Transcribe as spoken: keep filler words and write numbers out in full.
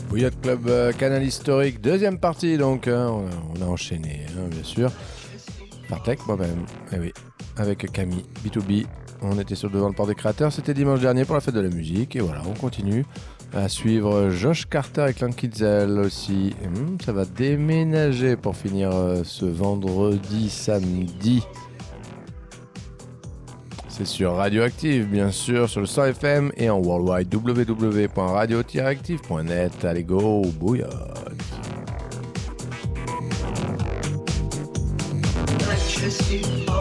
Bouillotte Club euh, Canal Historique, deuxième partie donc, hein, on, a, on a enchaîné hein, bien sûr. Partech moi-même, eh oui, avec Camille, B deux B, on était sur Devant le Port des Créateurs, c'était dimanche dernier pour la fête de la musique, et voilà, on continue à suivre Josh Carter et Clan Kitzel aussi. Hum, ça va déménager pour finir euh, ce vendredi, samedi. C'est sur Radioactive, bien sûr, sur le cent F M et en worldwide w w w point radio tiret active point net. Allez, go, bouillotte.